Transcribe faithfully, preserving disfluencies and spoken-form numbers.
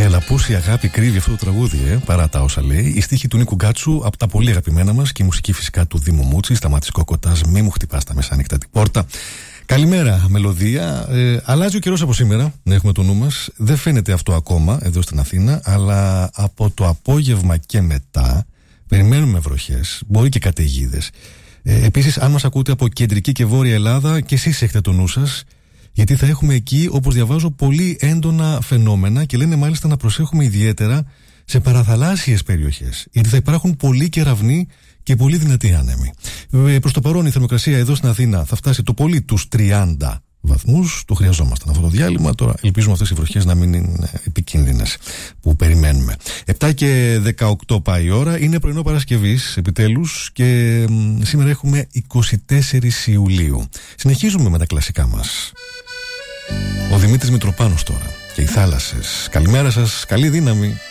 Λαπούση αγάπη κρύβει αυτό το τραγούδι, ε, παρά τα όσα λέει. Η στίχη του Νίκου Γκάτσου, από τα πολύ αγαπημένα μας, και η μουσική φυσικά του Δήμου Μούτσι. Σταματής Κοκοτάς, μη μου χτυπάς τα μεσάνυχτα την πόρτα. Καλημέρα, μελωδία. Ε, αλλάζει ο καιρός από σήμερα, να έχουμε το νου μας. Δεν φαίνεται αυτό ακόμα εδώ στην Αθήνα, αλλά από το απόγευμα και μετά περιμένουμε βροχές, μπορεί και καταιγίδες. Ε, επίσης, αν μας ακούτε από κεντρική και βόρεια Ελλάδα, και εσείς έχετε το νου σας, γιατί θα έχουμε εκεί, όπως διαβάζω, πολύ έντονα φαινόμενα, και λένε μάλιστα να προσέχουμε ιδιαίτερα σε παραθαλάσσιες περιοχές, γιατί θα υπάρχουν πολλοί κεραυνοί και πολύ δυνατοί άνεμοι. Ε, προς το παρόν η θερμοκρασία εδώ στην Αθήνα θα φτάσει το πολύ τους τριάντα βαθμούς. Το χρειαζόμασταν αυτό το διάλειμμα. Τώρα ελπίζουμε αυτές οι βροχές να μην είναι επικίνδυνες που περιμένουμε. επτά και δεκαοκτώ πάει η ώρα. Είναι πρωινό Παρασκευής επιτέλους, και μ, σήμερα έχουμε είκοσι τέσσερις Ιουλίου. Συνεχίζουμε με τα κλασικά μας. Ο Δημήτρης Μητροπάνος τώρα και οι θάλασσες. Καλημέρα σας, καλή δύναμη.